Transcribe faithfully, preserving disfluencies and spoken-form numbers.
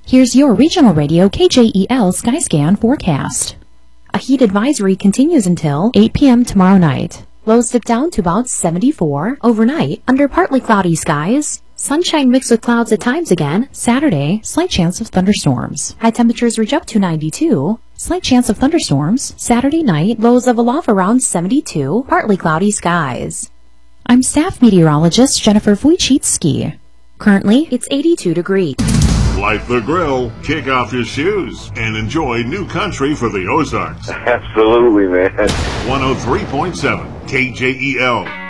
Here's your regional radio K J E L Skyscan forecast. A heat advisory continues until eight p m tomorrow night. Lows dip down to about seventy-four. Overnight, under partly cloudy skies. Sunshine mixed with clouds at times again. Saturday, slight chance of thunderstorms. High temperatures reach up to ninety-two. Slight chance of thunderstorms. Saturday night, lows level off around seventy-two. Partly cloudy skies. I'm staff meteorologist Jennifer Wojcicki. Currently, it's eighty-two degrees. Light the grill, kick off your shoes, and enjoy new country for the Ozarks. Absolutely, man. one oh three point seven K J E L.